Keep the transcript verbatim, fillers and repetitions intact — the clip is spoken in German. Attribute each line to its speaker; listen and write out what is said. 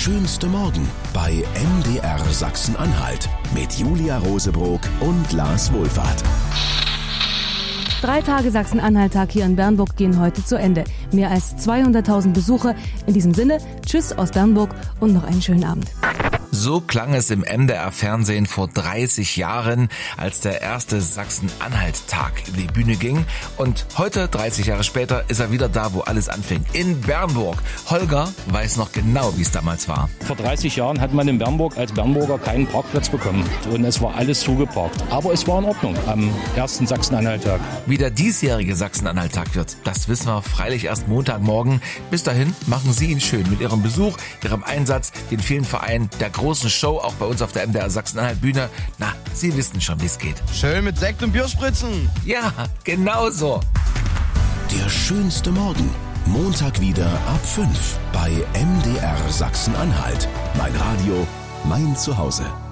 Speaker 1: schönste Morgen bei M D R Sachsen-Anhalt mit Julia Rosebrock und Lars Wohlfahrt.
Speaker 2: Drei Tage Sachsen-Anhalt-Tag hier in Bernburg gehen heute zu Ende. Mehr als zweihunderttausend Besucher. In diesem Sinne, tschüss aus Bernburg und noch einen schönen Abend.
Speaker 3: So klang es im M D R-Fernsehen vor dreißig Jahren, als der erste Sachsen-Anhalt-Tag in die Bühne ging. Und heute, dreißig Jahre später, ist er wieder da, wo alles anfing, in Bernburg. Holger weiß noch genau, wie es damals war.
Speaker 4: Vor dreißig Jahren hat man in Bernburg als Bernburger keinen Parkplatz bekommen. Und es war alles zugeparkt. Aber es war in Ordnung am ersten Sachsen-Anhalt-Tag.
Speaker 3: Wie der diesjährige Sachsen-Anhalt-Tag wird, das wissen wir freilich erst Montagmorgen. Bis dahin machen Sie ihn schön mit Ihrem Besuch, Ihrem Einsatz, den vielen Vereinen, der großen Show, auch bei uns auf der M D R Sachsen-Anhalt-Bühne. Na, Sie wissen schon, wie es geht.
Speaker 5: Schön mit Sekt und Bierspritzen.
Speaker 3: Ja, genau so.
Speaker 1: Der schönste Morgen. Montag wieder ab fünf bei M D R Sachsen-Anhalt. Mein Radio, mein Zuhause.